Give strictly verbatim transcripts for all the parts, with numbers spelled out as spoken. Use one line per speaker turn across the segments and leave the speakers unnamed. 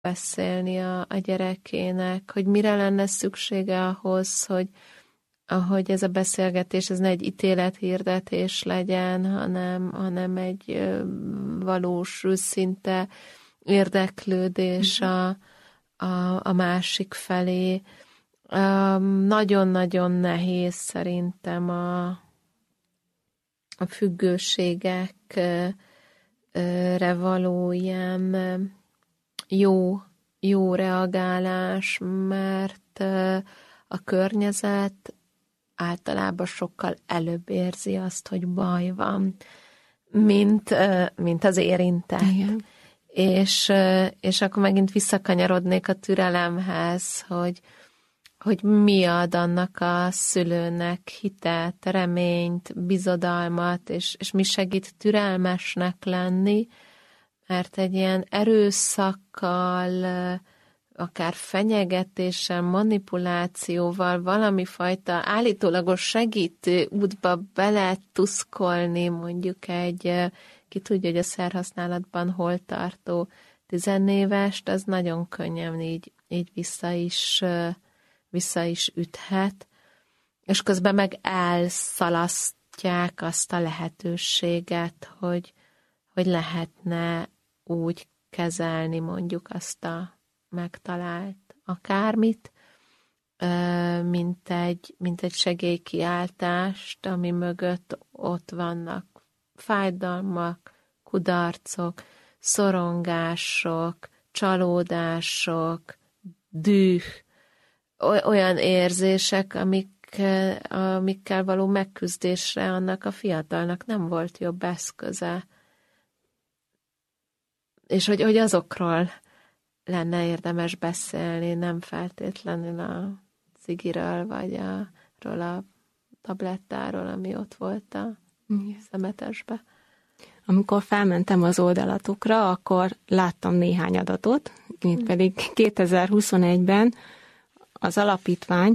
beszélni a, a gyerekének, hogy mire lenne szüksége ahhoz, hogy ahogy ez a beszélgetés, ez ne egy ítélethirdetés legyen, hanem, hanem egy ö, valós, őszinte érdeklődés a, a, a másik felé. Um, nagyon-nagyon nehéz szerintem a, a függőségekre való ilyen jó, jó reagálás, mert a környezet általában sokkal előbb érzi azt, hogy baj van, mint, mint az érintett. Igen. És, és akkor megint visszakanyarodnék a türelemhez, hogy, hogy mi ad annak a szülőnek hitet, reményt, bizodalmat, és, és mi segít türelmesnek lenni, mert egy ilyen erőszakkal, akár fenyegetéssel, manipulációval, valami fajta állítólagos segítő útba bele tuszkolni, mondjuk egy, ki tudja, hogy a szerhasználatban hol tartó tizenévest, az nagyon könnyen így, így vissza is, vissza is üthet, és közben meg elszalasztják azt a lehetőséget, hogy, hogy lehetne úgy kezelni mondjuk azt a megtalált akármit, mint egy, mint egy segélykiáltást, ami mögött ott vannak fájdalmak, kudarcok, szorongások, csalódások, düh, olyan érzések, amik, amikkel való megküzdésre annak a fiatalnak nem volt jobb eszköze. És hogy, hogy azokról lenne érdemes beszélni, nem feltétlenül a cigiről, vagy a, a tablettáról, ami ott volt a szemetesbe.
Amikor felmentem az oldalatokra, akkor láttam néhány adatot, mint pedig kétezer-huszonegyben az alapítvány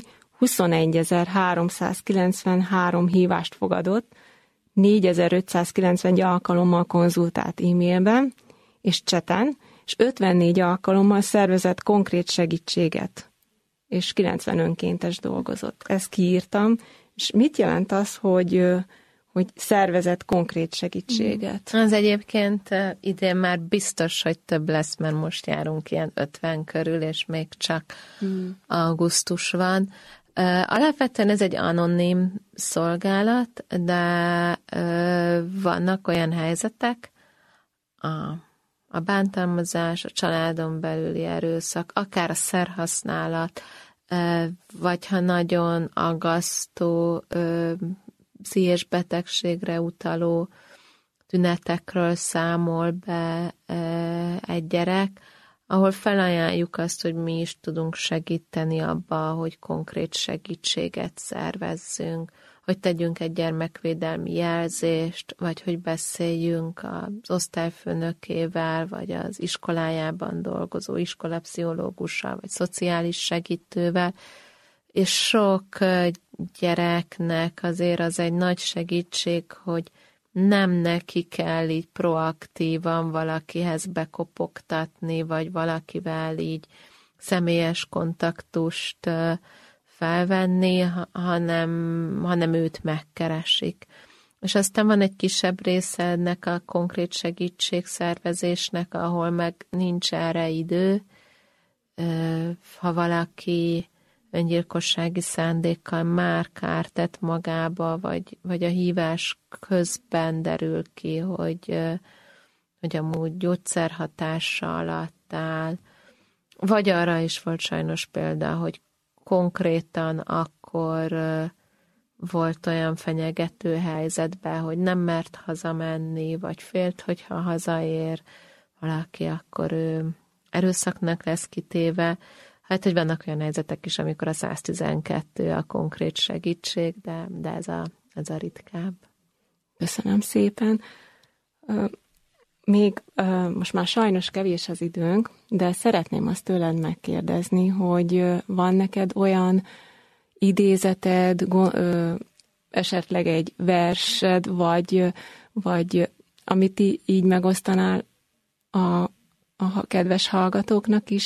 huszonegyezer-háromszázkilencvenhárom hívást fogadott, négyezer-ötszázkilencven alkalommal konzultált e-mailben és chaten, és ötvennégy alkalommal szervezett konkrét segítséget, és kilencven önkéntes dolgozott. Ezt kiírtam, és mit jelent az, hogy, hogy szervezett konkrét segítséget?
Az egyébként idén már biztos, hogy több lesz, mert most járunk ilyen ötven körül, és még csak hmm. augusztus van. Alapvetően ez egy anonim szolgálat, de vannak olyan helyzetek, a a bántalmazás, a családon belüli erőszak, akár a szerhasználat, vagy ha nagyon aggasztó pszichés betegségre utaló tünetekről számol be egy gyerek, ahol felajánljuk azt, hogy mi is tudunk segíteni abba, hogy konkrét segítséget szervezzünk, hogy tegyünk egy gyermekvédelmi jelzést, vagy hogy beszéljünk az osztályfőnökével, vagy az iskolájában dolgozó iskolapszichológussal, vagy szociális segítővel, és sok gyereknek azért az egy nagy segítség, hogy nem neki kell így proaktívan valakihez bekopogtatni, vagy valakivel így személyes kontaktust felvenni, hanem, hanem őt megkeresik. És aztán van egy kisebb része ennek a konkrét segítségszervezésnek, ahol meg nincs erre idő. Ha valaki öngyilkossági szándékkal már kárt tett magába, vagy, vagy a hívás közben derül ki, hogy, hogy amúgy gyógyszerhatása alatt áll. Vagy arra is volt sajnos példa, hogy konkrétan akkor volt olyan fenyegető helyzetben, hogy nem mert hazamenni, vagy félt, hogyha hazaér valaki, akkor ő erőszaknak lesz kitéve. Hát, hogy vannak olyan helyzetek is, amikor a száz tizenkettő a konkrét segítség, de, de ez, a, ez a ritkább.
Köszönöm szépen. Még most már sajnos kevés az időnk, de szeretném azt tőled megkérdezni, hogy van neked olyan idézeted, esetleg egy versed, vagy, vagy amit így megosztanál a a kedves hallgatóknak is